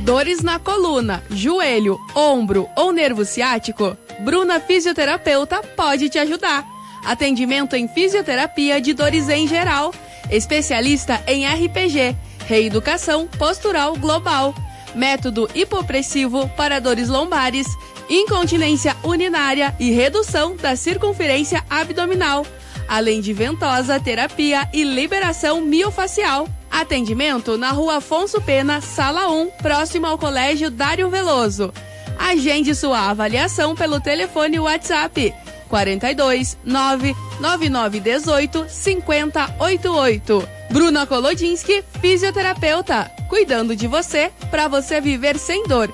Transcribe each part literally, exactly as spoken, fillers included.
Dores na coluna, joelho, ombro ou nervo ciático? Bruna Fisioterapeuta pode te ajudar. Atendimento em fisioterapia de dores em geral. Especialista em R P G, reeducação postural global. Método hipopressivo para dores lombares, incontinência urinária e redução da circunferência abdominal. Além de ventosa, terapia e liberação miofacial. Atendimento na Rua Afonso Pena, Sala um, próximo ao Colégio Dário Veloso. Agende sua avaliação pelo telefone WhatsApp quarenta e dois, nove nove nove um oito, cinco zero oito oito. Bruna Kolodinski, fisioterapeuta, cuidando de você para você viver sem dor.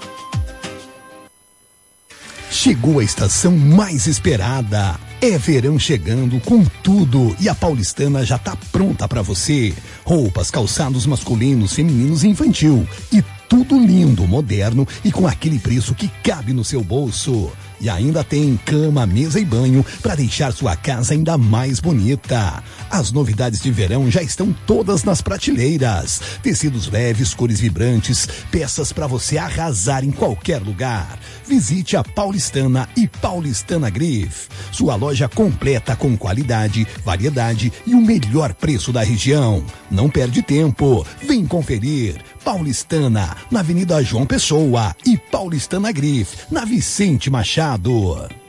Chegou a estação mais esperada. É verão chegando com tudo e a Paulistana já tá pronta para você. Roupas, calçados masculinos, femininos e infantil. E tudo lindo, moderno e com aquele preço que cabe no seu bolso. E ainda tem cama, mesa e banho para deixar sua casa ainda mais bonita. As novidades de verão já estão todas nas prateleiras. Tecidos leves, cores vibrantes, peças para você arrasar em qualquer lugar. Visite a Paulistana e Paulistana Grife. Sua loja completa com qualidade, variedade e o melhor preço da região. Não perde tempo. Vem conferir. Paulistana, na Avenida João Pessoa, e Paulistana Grife, na Vicente Machado.